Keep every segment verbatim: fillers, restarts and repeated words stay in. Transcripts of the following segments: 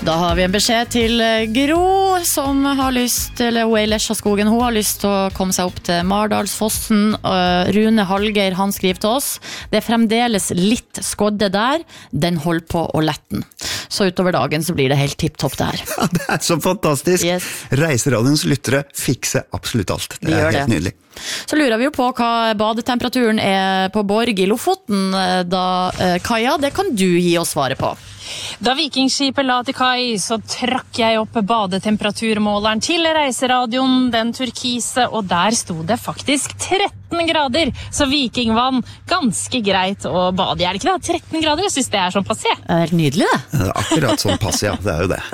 Da har vi en beskjed til Gro, som har lyst, eller hun er i Lesjaskogen, hun har lyst til å komme seg opp til Mardalsfossen. Rune Hallgeir, han skriver til oss, det er fremdeles litt skodde der, den holder på å letten. Så utover dagen så blir det helt tipptopp der. Ja, det er så fantastisk. Yes. Reiseradions lyttere fikser absolutt alt. Det er helt det. Nydelig. Så lurer vi jo på hva badetemperaturen er på Borg i Lofoten da, Kaja, det kan du gi oss svaret på. Da Vikingskipet la til kai, så trakk jeg opp badetemperaturmåleren til reiseradioen, den turkise, og der sto det faktisk tretten grader. Så vikingvann, ganske greit å bade. Er det ikke det? tretten grader, jeg synes det er sånn passé. Det er helt nydelig det. Det er akkurat sånn passé, ja. Det er jo det.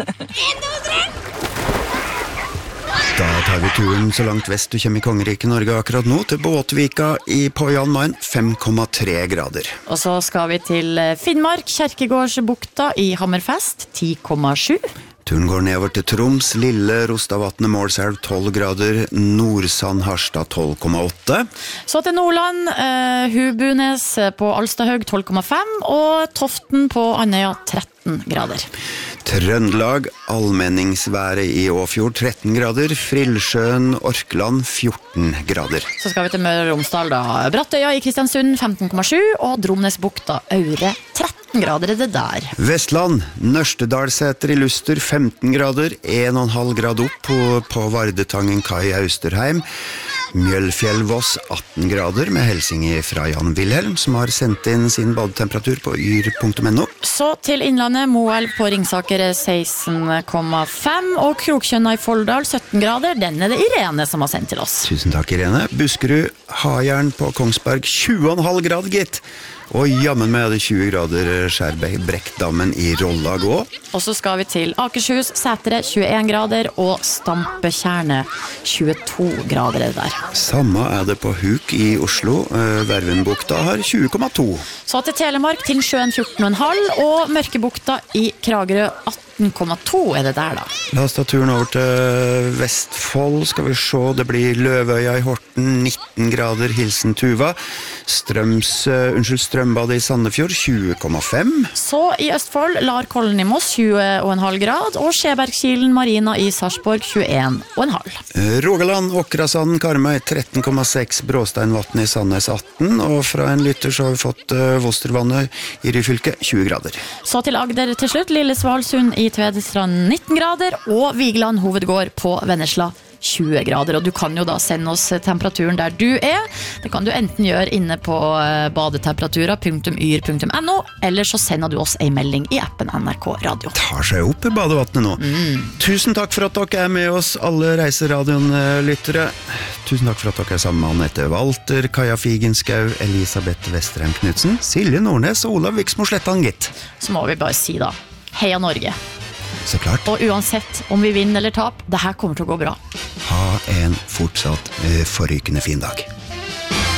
Da tar vi turen så langt vest du kommer i Kongeriket Norge akkurat nå, til Båtvika i, på Jan Mayen, fem komma tre grader. Og så skal vi til Finnmark, Kjerkegårdsbukta i Hammerfest, ti komma sju. Turen går nedover til Troms, Lille, Rostavatnet, Målselv, tolv grader, Nordsand, Harstad, tolv komma åtte. Så til Nordland, uh, Hubunes på Alstahaug, tolv komma fem, og Toften på Andøya, tretten grader. Trøndelag, allmenningsværet i Åfjord, tretten grader, Frillsjøen, Orkland, fjorten grader. Så skal vi til Møre og Romsdal da, Brattøya i Kristiansund, femten komma sju, og Dromnesbukta, Aure, tretten grader er det der. Vestland, Nørstedalseter i Luster, femten grader, en komma fem grad opp på, på Vardetangen kai i Austerheim. Mjølfjellvoss, atten grader, med helsing fra Jan Wilhelm, som har sendt inn sin badetemperatur på yr punktum no. Så til Innlandet, Moelv på Ringsaker, seksten komma fem, og Krokkjønna i Folldal, sytten grader. Den er det Irene som har sendt til oss. Tusen takk, Irene. Buskerud, Hajern på Kongsberg, tjue komma fem grad, gitt. Og jammen med det tjue grader Skjærbrekkdammen i Rollag også. Og så skal vi til Akershus, Sætere, tjueen grader, og Stampekjerne, tjueto grader er det der. Samme er det på Huk i Oslo. Vervenbukta har tjue komma to. Så til Telemark, Tinnsjøen fjorten komma fem, og Mørkebukta i Kragerø atten komma to er det der da. La oss ta turen over til Vestfold, skal vi se, det blir Løvøya i Horten, nitten grader, hilsen Tuva. Strøms, uh, unnskyld, Strømbad i Sandefjord, tjue komma fem. Så i Østfold, Larkollen i Moss, tjue komma fem grad, og Skjebergkilen Marina i Sarsborg, tjueen komma fem. Uh, Rogaland, Åkrasand, Karmøy, tretten komma seks, Bråsteinvatn i Sandnes, atten, og fra en lytter så har vi fått uh, Vostervannet i Ryfylke, tjue grader. Så til Agder til slutt, Lille Svalsund i Tvedestrand, nitten grader, og Vigeland Hovedgård på Vennesla, tjue grader, og du kan jo da sende oss temperaturen der du er. Det kan du enten gjøre inne på badetemperatura punktum yr punktum no, eller så sender du oss en melding i appen N R K Radio. Tar seg opp i badevattnet nå. Mm. Tusen takk for at dere er med oss, alle Reiseradioen-lyttere. Tusen takk for at dere er sammen med Annette Walter, Kaja Figenskau, Elisabeth Vesterheim Knudsen, Silje Nordnes og Olav Viksmo Slettan, gitt. Så må vi bare si da, heia Norge. Så klart. Og uansett om vi vinner eller tap, det her kommer til å gå bra. Ha en fortsatt uh, forrykende fin dag.